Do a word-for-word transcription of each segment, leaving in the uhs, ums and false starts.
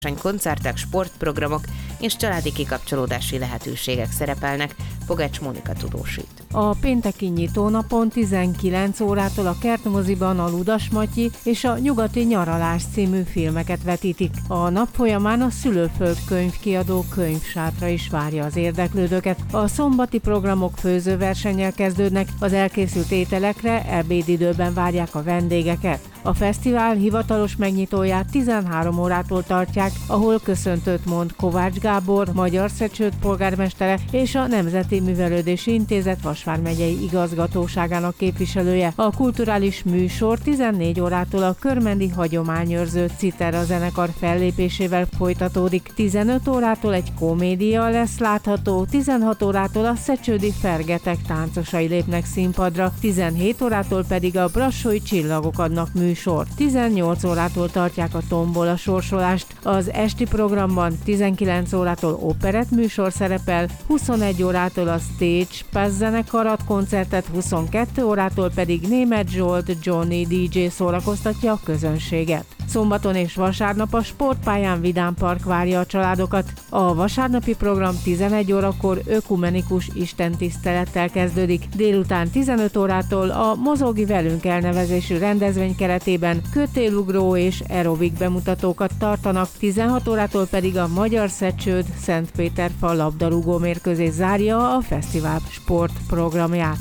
koncertek, sportprogramok és családi kikapcsolódási lehetőségek szerepelnek, Pogács Mónika tudósít. A pénteki nyitónapon tizenkilenc órától a Kertmoziban a Ludas Matyi és a Nyugati Nyaralás című filmeket vetítik. A nap folyamán a Szülőföld könyvkiadó könyvsátra is várja az érdeklődőket. A szombati programok főzőversennyel kezdődnek, az elkészült ételekre ebédidőben várják a vendégeket. A fesztivál hivatalos megnyitóját tizenhárom órától tartják, ahol köszöntőt mond Kovács Gábor, Magyar-Szecsőd polgármestere és a Nemzeti Művelődési Intézet Vas vármegyei igazgatóságának képviselője. A kulturális műsor tizennégy órától a körmendi hagyományőrző Citera zenekar fellépésével folytatódik. tizenöt órától egy komédia lesz látható, tizenhat órától a szecsődi Fergetek táncosai lépnek színpadra, tizenhét órától pedig a Brassói Csillagok adnak műsor. tizennyolc órától tartják a tombola sorsolást. Az esti programban tizenkilenc órától operett műsor szerepel, huszonegy órától a Stage Pass zenekar ad koncertet, huszonkettő órától pedig Németh Zsolt Johnny dé dzsé szórakoztatja a közönséget. Szombaton és vasárnap a sportpályán Vidám Park várja a családokat. A vasárnapi program tizenegy órakor ökumenikus istentisztelettel kezdődik. Délután tizenöt órától a Mozogj velünk elnevezésű rendezvény keretében kötélugró és aerobik bemutatókat tartanak, tizenhat órától pedig a Magyar-Szecsőd Szentpéterfa labdarúgó mérkőzés zárja a fesztivál sportprogramját.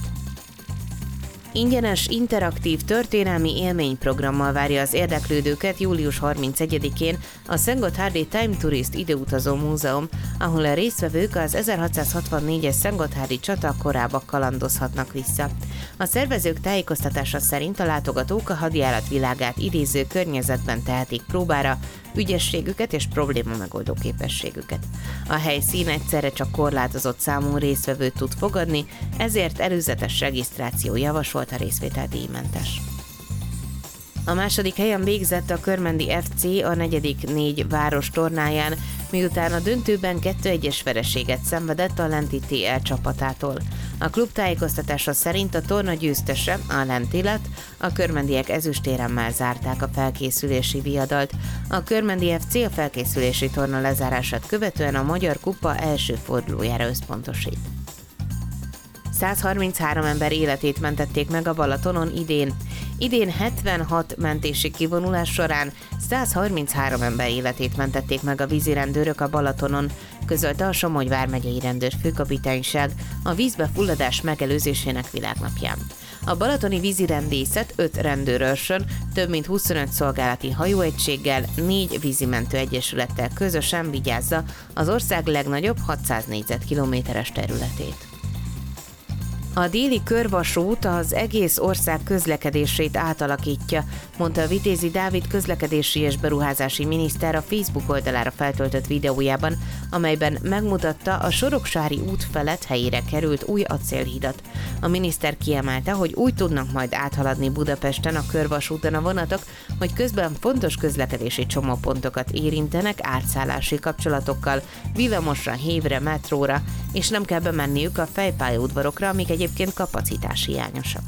Ingyenes, interaktív történelmi élményprogrammal várja az érdeklődőket július harmincegyedikén a Szentgotthárdi Time Tourist Időutazó Múzeum, ahol a résztvevők az ezerhatszázhatvannégyes szentgotthárdi csata korába kalandozhatnak vissza. A szervezők tájékoztatása szerint a látogatók a hadjárat világát idéző környezetben tehetik próbára ügyességüket és probléma megoldó képességüket. A helyszín egyszerre csak korlátozott számú résztvevőt tud fogadni, ezért előzetes regisztráció javasolt, a részvétel díjmentes. A második helyen végzett a Körmendi ef cé a negyedik négy város tornáján, miután a döntőben kettő egyes vereséget szenvedett a Lenti té el csapatától. A klub tájékoztatása szerint a torna győztese, a Lenti lett, a körmendiek ezüstéremmel zárták a felkészülési viadalt. A Körmendi ef cé a felkészülési torna lezárását követően a Magyar Kupa első fordulójára összpontosít. százharminchárom ember életét mentették meg a Balatonon idén. Idén hetvenhat mentési kivonulás során százharminchárom ember életét mentették meg a vízirendőrök a Balatonon, közölte a Somogy vármegyei rendőrfőkapitányság a vízbefulladás megelőzésének világnapján. A balatoni vízirendészet öt rendőrőrsön, több mint huszonöt szolgálati hajóegységgel, négy vízimentő egyesülettel közösen vigyázza az ország legnagyobb hatszáz négyzetkilométeres területét. A déli körvasút az egész ország közlekedését átalakítja, mondta a Vitézi Dávid közlekedési és beruházási miniszter a Facebook oldalára feltöltött videójában, amelyben megmutatta a Soroksári út felett helyére került új acélhidat. A miniszter kiemelte, hogy úgy tudnak majd áthaladni Budapesten a körvasúton a vonatok, hogy közben fontos közlekedési csomópontokat érintenek átszállási kapcsolatokkal, villamosra, hévre, metróra, és nem kell bemenniük a fejpályaudvarokra, amik egyébként kapacitáshiányosak.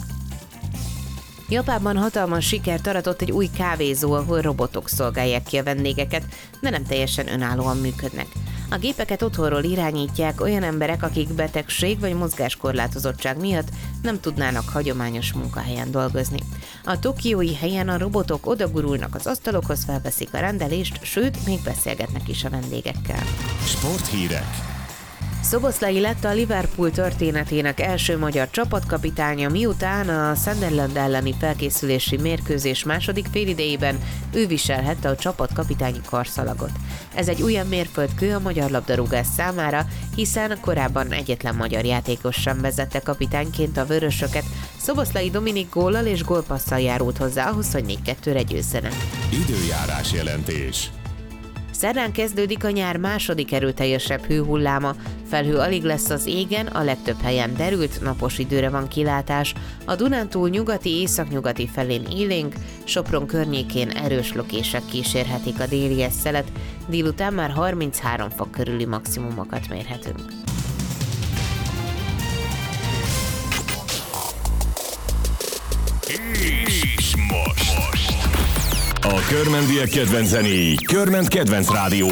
Japánban hatalmas sikert aratott egy új kávézó, ahol robotok szolgálják ki a vendégeket, de nem teljesen önállóan működnek. A gépeket otthonról irányítják olyan emberek, akik betegség vagy mozgáskorlátozottság miatt nem tudnának hagyományos munkahelyen dolgozni. A tokiói helyen a robotok odagurulnak az asztalokhoz, felveszik a rendelést, sőt, még beszélgetnek is a vendégekkel. Sporthírek. Szoboszlai lett a Liverpool történetének első magyar csapatkapitánya, miután a Sunderland elleni felkészülési mérkőzés második félidejében ő viselhette a csapatkapitányi karszalagot. Ez egy újabb mérföldkő a magyar labdarúgás számára, hiszen korábban egyetlen magyar játékos sem vezette kapitányként a vörösöket. Szoboszlai Dominik góllal és gólpasszal járult hozzá ahhoz, hogy négy kettőre győzzenek. Időjárás jelentés. Szerdán kezdődik a nyár második erőteljesebb hőhulláma. Felhő alig lesz az égen, a legtöbb helyen derült, napos időre van kilátás. A Dunántúl nyugati északnyugati felén élénk, Sopron környékén erős lökések kísérhetik a déli szelet, délután már harminchárom fok körüli maximumokat mérhetünk. És most! A körmendiek kedvenc zenéi, Körment kedvenc rádió